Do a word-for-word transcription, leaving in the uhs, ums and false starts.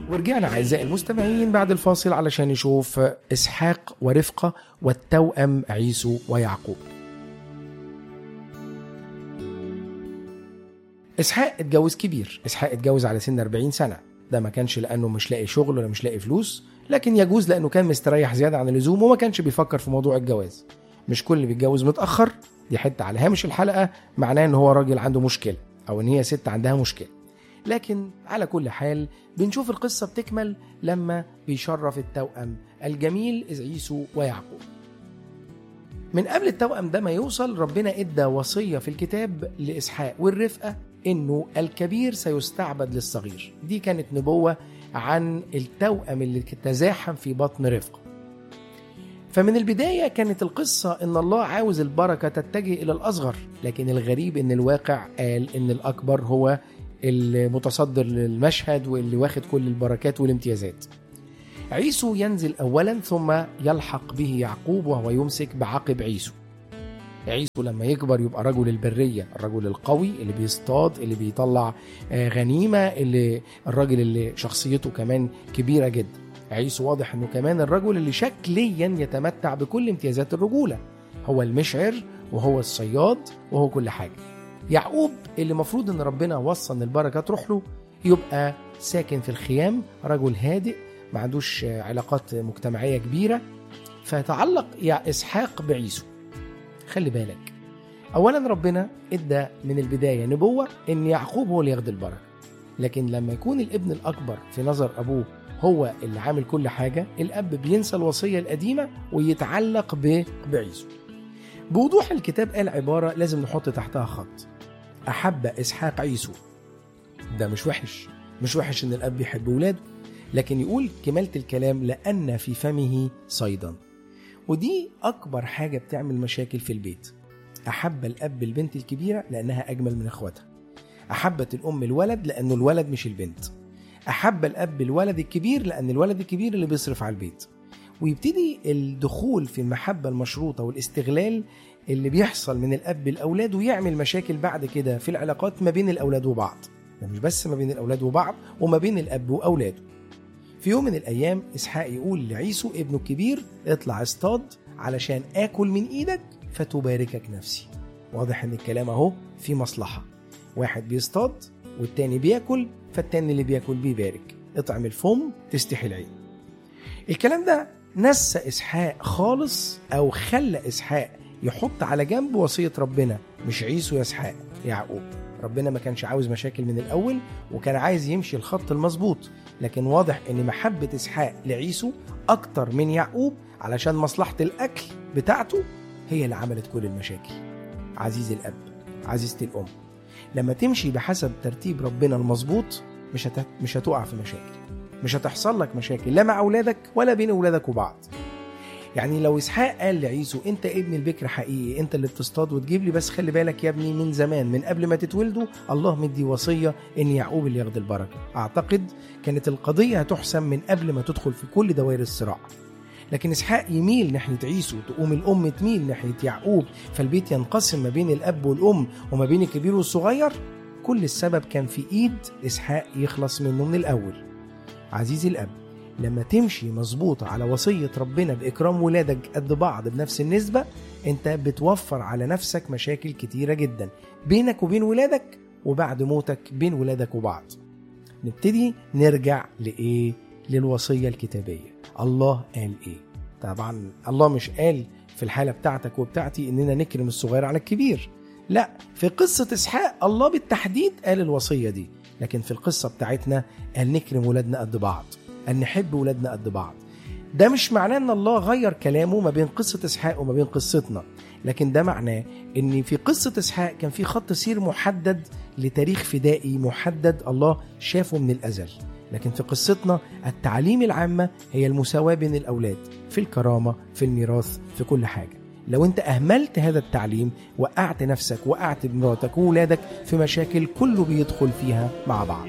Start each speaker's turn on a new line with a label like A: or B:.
A: ورجعنا أعزائي المستمعين بعد الفاصل علشان نشوف إسحاق ورفقة والتوأم عيسو ويعقوب. إسحاق اتجوز كبير، إسحاق اتجوز على سن أربعين سنة. ده ما كانش لأنه مش لاقي شغل ولا مش لاقي فلوس، لكن يجوز لأنه كان مستريح زيادة عن اللزوم وما كانش بيفكر في موضوع الجواز. مش كل اللي بيتجوز متأخر، دي حتة على هامش الحلقة، معناه ان هو راجل عنده مشكلة او ان هي ست عندها مشكلة. لكن على كل حال بنشوف القصة بتكمل لما بيشرف التوأم الجميل عيسو ويعقوب. من قبل التوأم ده ما يوصل، ربنا ادى وصية في الكتاب لإسحاق والرفقة انه الكبير سيستعبد للصغير. دي كانت نبوة عن التوأم اللي تزاحم في بطن رفقة. فمن البداية كانت القصة إن الله عاوز البركة تتجه إلى الأصغر، لكن الغريب إن الواقع قال إن الأكبر هو المتصدر للمشهد واللي واخد كل البركات والامتيازات. عيسو ينزل أولا ثم يلحق به يعقوب وهو يمسك بعقب عيسو. عيسو لما يكبر يبقى رجل البرية، الرجل القوي اللي بيصطاد، اللي بيطلع غنيمة، اللي الرجل اللي شخصيته كمان كبيرة جدا. عيسو واضح انه كمان الرجل اللي شكليا يتمتع بكل امتيازات الرجولة، هو المشعر وهو الصياد وهو كل حاجة. يعقوب اللي مفروض ان ربنا وصى ان البركة تروح له، يبقى ساكن في الخيام، رجل هادئ ما عندوش علاقات مجتمعية كبيرة. فتعلق يا إسحاق بعيسو. خلي بالك، اولا ربنا ادى من البداية نبوة ان يعقوب هو اللي ياخد البركة، لكن لما يكون الابن الاكبر في نظر ابوه هو اللي عامل كل حاجة، الأب بينسى الوصية القديمة ويتعلق بعيسو. بوضوح الكتاب قال عبارة لازم نحط تحتها خط: أحب إسحاق عيسو. ده مش وحش، مش وحش إن الأب يحب ولاده، لكن يقول كمالة الكلام: لأن في فمه صيدا. ودي أكبر حاجة بتعمل مشاكل في البيت. أحب الأب البنت الكبيرة لأنها أجمل من أخواتها، أحبت الأم الولد لأنه الولد مش البنت، أحب الأب الولد الكبير لأن الولد الكبير اللي بيصرف على البيت. ويبتدي الدخول في المحبة المشروطة والاستغلال اللي بيحصل من الأب الأولاد، ويعمل مشاكل بعد كده في العلاقات ما بين الأولاد وبعض. ده مش بس ما بين الأولاد وبعض، وما بين الأب وأولاده. في يوم من الأيام إسحاق يقول لعيسو ابنه الكبير: اطلع اصطاد علشان آكل من إيدك فتباركك نفسي. واضح إن الكلام أهو في مصلحة، واحد بيصطاد والتاني بياكل، فالتاني اللي بياكل بيبارك. اطعم الفم تستحي العين. الكلام ده نسى إسحاق خالص، أو خلى إسحاق يحط على جنب وصية ربنا. مش عيسو يا إسحاق، يعقوب. ربنا ما كانش عاوز مشاكل من الأول، وكان عايز يمشي الخط المظبوط، لكن واضح إن محبة إسحاق لعيسو أكتر من يعقوب علشان مصلحة الأكل بتاعته هي اللي عملت كل المشاكل. عزيز الأب، عزيزة الأم، لما تمشي بحسب ترتيب ربنا المظبوط مش هت... مش هتقع في مشاكل، مش هتحصل لك مشاكل لا مع أولادك ولا بين أولادك وبعض. يعني لو إسحاق قال لعيسو: أنت ابن البكر حقيقي، أنت اللي بتصطاد وتجيب لي، بس خلي بالك يا ابني من زمان من قبل ما تتولدوا الله مدي وصية إن يعقوب اللي ياخد البركة، أعتقد كانت القضية هتحسم من قبل ما تدخل في كل دوائر الصراع. لكن إسحاق يميل ناحية عيسو، تقوم الأم تميل ناحية يعقوب، فالبيت ينقسم ما بين الأب والأم وما بين الكبير والصغير. كل السبب كان في إيد إسحاق يخلص منه من الأول. عزيزي الأب، لما تمشي مظبوط على وصية ربنا بإكرام ولادك قد بعض بنفس النسبة، أنت بتوفر على نفسك مشاكل كتيرة جدا بينك وبين ولادك، وبعد موتك بين ولادك وبعض. نبتدي نرجع لإيه؟ للوصية الكتابية. الله قال إيه؟ طبعا الله مش قال في الحالة بتاعتك وبتاعتي إننا نكرم الصغير على الكبير، لا، في قصة إسحاق الله بالتحديد قال الوصية دي، لكن في القصة بتاعتنا قال نكرم ولادنا قد بعض، أن نحب ولادنا قد بعض. ده مش معناه أن الله غير كلامه ما بين قصة إسحاق وما بين قصتنا، لكن ده معناه أن في قصة إسحاق كان في خط سير محدد لتاريخ فدائي محدد الله شافه من الأزل، لكن في قصتنا التعليم العامة هي المساواة بين الأولاد في الكرامة، في الميراث، في كل حاجة. لو أنت أهملت هذا التعليم وقعت نفسك وقعت بمراتك وولادك في مشاكل كله بيدخل فيها مع بعض.